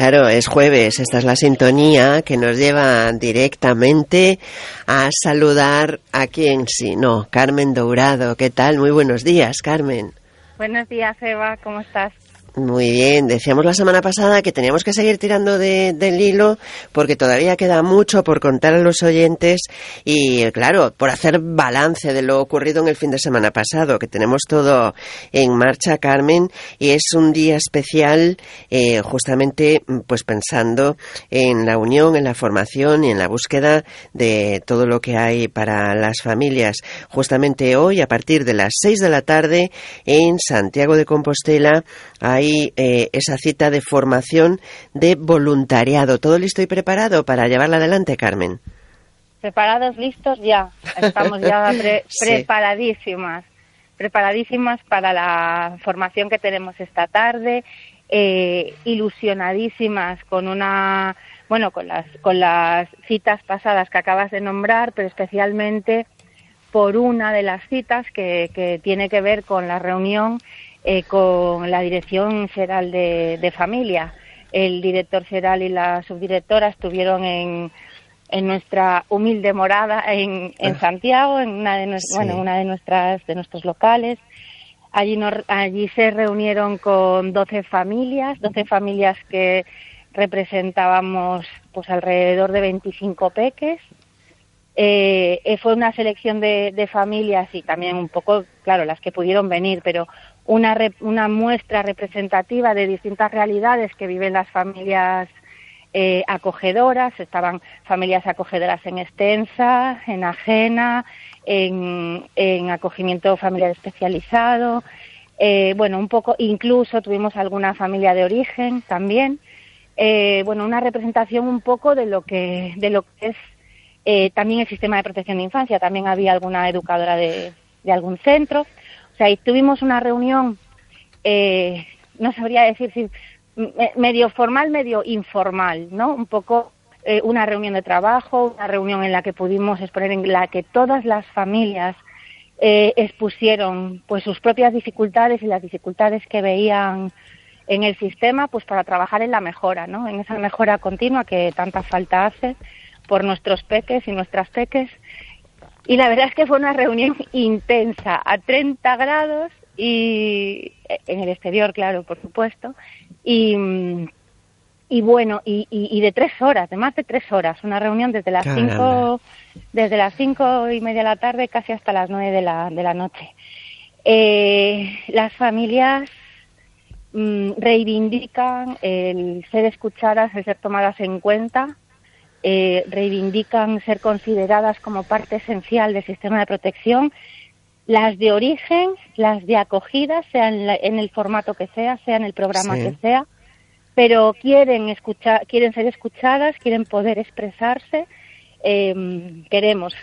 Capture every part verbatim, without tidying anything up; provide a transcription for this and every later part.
Claro, es jueves, esta es la sintonía que nos lleva directamente a saludar a quien sí, no, Carmen Dourado. ¿Qué tal? Muy buenos días, Carmen. Buenos días, Eva, ¿cómo estás? Muy bien, decíamos la semana pasada que teníamos que seguir tirando de, del hilo porque todavía queda mucho por contar a los oyentes y, claro, por hacer balance de lo ocurrido en el fin de semana pasado, que tenemos todo en marcha, Carmen, y es un día especial eh, justamente pues pensando en la unión, en la formación y en la búsqueda de todo lo que hay para las familias. Justamente hoy, a partir de las seis de la tarde, en Santiago de Compostela, hay eh, esa cita de formación de voluntariado. ¿Todo listo y preparado para llevarla adelante, Carmen? Preparados, listos, ya. Estamos ya pre sí. preparadísimas. Preparadísimas para la formación que tenemos esta tarde. Eh, ilusionadísimas con una, bueno, con las, con las citas pasadas que acabas de nombrar, pero especialmente por una de las citas que, que tiene que ver con la reunión Eh, con la Dirección General de, de Familia. El director general y la subdirectora estuvieron en, en nuestra humilde morada en, en Santiago, en una de, nues- sí. bueno, en una de nuestras de nuestros locales. Allí, nos, allí se reunieron con doce familias, doce familias que representábamos pues alrededor de veinticinco peques. Eh, eh, fue una selección de, de familias y también un poco, claro, las que pudieron venir, pero una, rep, una muestra representativa de distintas realidades que viven las familias eh, acogedoras. Estaban familias acogedoras en extensa, en ajena, en, en acogimiento familiar especializado. Eh, bueno, un poco, incluso tuvimos alguna familia de origen también. Eh, bueno, una representación un poco de lo que, de lo que es Eh, también el sistema de protección de infancia. También había alguna educadora de, de algún centro. O sea, y tuvimos una reunión, eh, no sabría decir si medio formal, medio informal, ¿no? Un poco eh, una reunión de trabajo, una reunión en la que pudimos exponer, en la que todas las familias eh, expusieron pues sus propias dificultades y las dificultades que veían en el sistema, pues para trabajar en la mejora, ¿no? En esa mejora continua que tanta falta hace por nuestros peques y nuestras peques. Y la verdad es que fue una reunión intensa, a treinta grados, y en el exterior, claro, por supuesto, y, y bueno, y, y, y de tres horas, de más de tres horas, una reunión desde las Caramba. cinco, desde las cinco y media de la tarde casi hasta las nueve de la, de la noche. Eh, las familias mmm, reivindican el ser escuchadas, el ser tomadas en cuenta. Eh, reivindican ser consideradas como parte esencial del sistema de protección, las de origen, las de acogida, sea en, la, en el formato que sea, sea en el programa sí. que sea, pero quieren escuchar, quieren ser escuchadas, quieren poder expresarse, eh, queremos.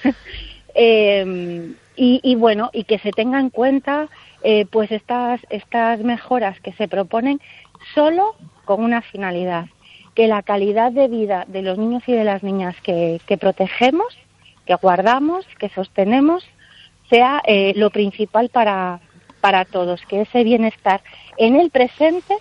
eh, y, y bueno, y que se tenga en cuenta eh, pues estas, estas mejoras que se proponen solo con una finalidad: que la calidad de vida de los niños y de las niñas que, que protegemos, que guardamos, que sostenemos, sea eh, lo principal para, para todos, que ese bienestar en el presente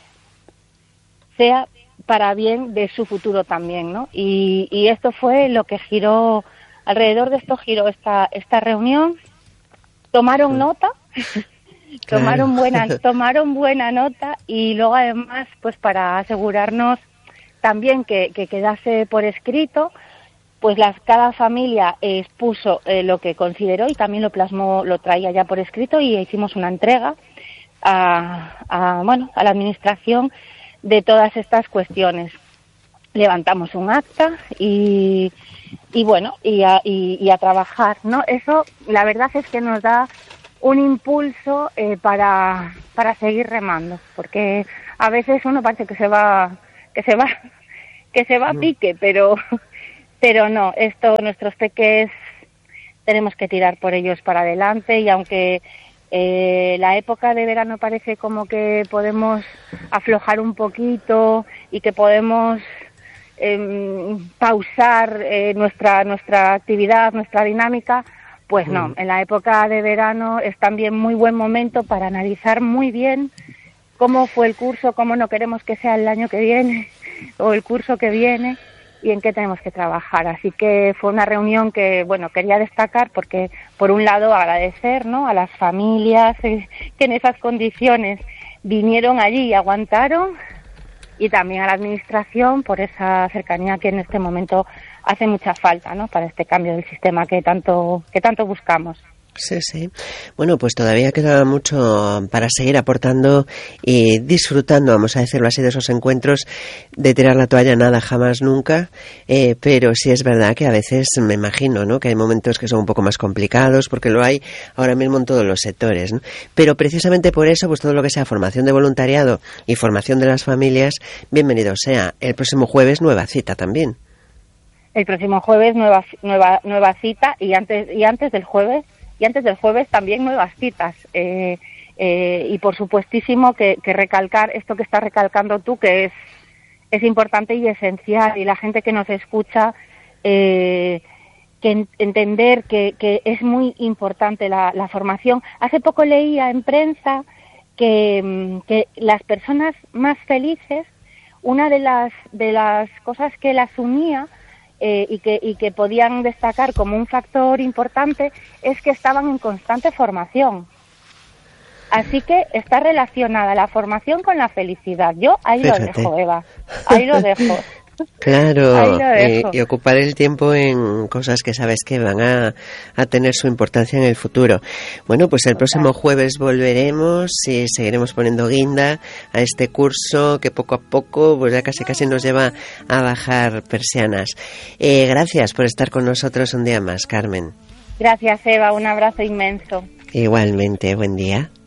sea para bien de su futuro también, ¿no? Y, y esto fue lo que giró, alrededor de esto giró esta, esta reunión. Tomaron nota, tomaron buena, tomaron buena nota, y luego además, pues para asegurarnos también que, que quedase por escrito, pues las, cada familia expuso eh, lo que consideró y también lo plasmó, lo traía ya por escrito, y hicimos una entrega a, a, bueno, a la administración de todas estas cuestiones. Levantamos un acta y, y bueno, y a, y, y a trabajar, ¿no? Eso, la verdad es que nos da un impulso eh, para, para seguir remando, porque a veces uno parece que se va que se va que se va a pique, pero pero no, esto, nuestros peques, tenemos que tirar por ellos para adelante, y aunque eh, la época de verano parece como que podemos aflojar un poquito y que podemos eh, pausar eh, nuestra nuestra actividad, nuestra dinámica, pues no, en la época de verano es también muy buen momento para analizar muy bien cómo fue el curso, cómo no queremos que sea el año que viene o el curso que viene y en qué tenemos que trabajar. Así que fue una reunión que, bueno, quería destacar porque, por un lado, agradecer, ¿no?, a las familias eh, que en esas condiciones vinieron allí y aguantaron, y también a la administración por esa cercanía que en este momento hace mucha falta, ¿no?, para este cambio del sistema que tanto que tanto buscamos. Sí, sí. Bueno, pues todavía queda mucho para seguir aportando y disfrutando, vamos a decirlo así, de esos encuentros. De tirar la toalla nada, jamás, nunca, eh, pero sí es verdad que a veces me imagino, ¿no?, que hay momentos que son un poco más complicados, porque lo hay ahora mismo en todos los sectores, ¿no? Pero precisamente por eso, pues todo lo que sea formación de voluntariado y formación de las familias, bienvenido sea. El próximo jueves nueva cita también. El próximo jueves nueva nueva nueva cita y antes y antes del jueves Y antes del jueves también nuevas citas. Eh, eh, y por supuestísimo que, que recalcar esto que estás recalcando tú, que es, es importante y esencial. Y la gente que nos escucha, eh, que en, entender que, que es muy importante la, la formación. Hace poco leía en prensa que, que las personas más felices, una de las, de las cosas que las unía, Eh, y que y que podían destacar como un factor importante es que estaban en constante formación. Así que está relacionada la formación con la felicidad. Yo ahí Fíjate. lo dejo, Eva. Ahí lo dejo. Claro, y, y ocupar el tiempo en cosas que sabes que van a, a tener su importancia en el futuro. Bueno, pues el próximo jueves volveremos y seguiremos poniendo guinda a este curso que poco a poco pues ya casi casi nos lleva a bajar persianas. Eh, gracias por estar con nosotros un día más, Carmen. Gracias, Eva. Un abrazo inmenso. Igualmente, buen día.